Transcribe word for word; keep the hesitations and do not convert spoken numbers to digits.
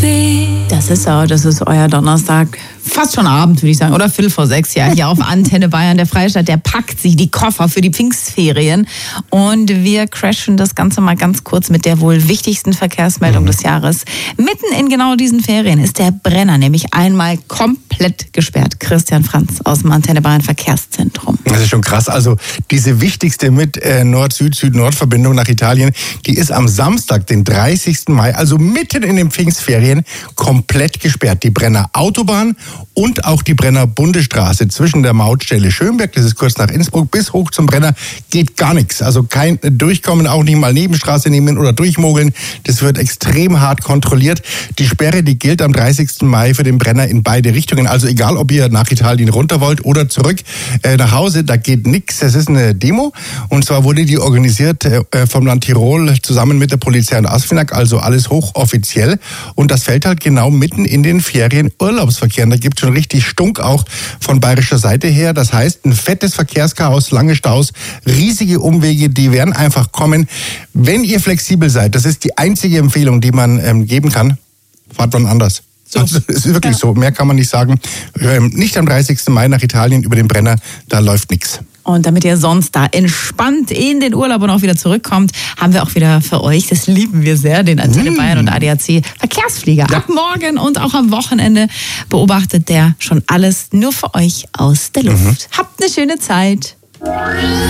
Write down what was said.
Das ist so, das ist euer Donnerstag. Fast schon Abend, würde ich sagen. Oder Viertel vor sechs, ja. Hier auf Antenne Bayern. Der Freistaat, der packt sich die Koffer für die Pfingstferien. Und wir crashen das Ganze mal ganz kurz mit der wohl wichtigsten Verkehrsmeldung mhm. des Jahres. Mitten in genau diesen Ferien ist der Brenner nämlich einmal komplett gesperrt. Christian Franz aus dem Antenne Bayern Verkehrszentrum. Das ist schon krass. Also diese wichtigste mit äh, Nord-Süd-Süd-Nord-Verbindung nach Italien, die ist am Samstag, den dreißigsten Mai, also mitten in den Pfingstferien, komplett gesperrt. Die Brenner Autobahn und auch die Brenner Bundesstraße zwischen der Mautstelle Schönberg, das ist kurz nach Innsbruck, bis hoch zum Brenner geht gar nichts. Also kein Durchkommen, auch nicht mal Nebenstraße nehmen oder durchmogeln. Das wird extrem hart kontrolliert. Die Sperre, die gilt am dreißigsten Mai für den Brenner in beide Richtungen. Also egal, ob ihr nach Italien runter wollt oder zurück äh, nach Hause, da geht nichts. Das ist eine Demo und zwar wurde die organisiert äh, vom Land Tirol zusammen mit der Polizei und ASFINAG, also alles hochoffiziell. Und das fällt halt genau mitten in den Ferien-Urlaubsverkehr. Da gibt es schon richtig Stunk auch von bayerischer Seite her. Das heißt, ein fettes Verkehrschaos, lange Staus, riesige Umwege, die werden einfach kommen. Wenn ihr flexibel seid, das ist die einzige Empfehlung, die man ähm, geben kann, fahrt man anders. So. Also, es ist wirklich ja. so, mehr kann man nicht sagen. Ähm, nicht am dreißigsten Mai nach Italien über den Brenner, da läuft nichts. Und damit ihr sonst da entspannt in den Urlaub und auch wieder zurückkommt, haben wir auch wieder für euch, das lieben wir sehr, den Antenne Bayern und A D A C Verkehrsflieger. Ja. Ab morgen und auch am Wochenende beobachtet der schon alles nur für euch aus der Luft. Mhm. Habt eine schöne Zeit.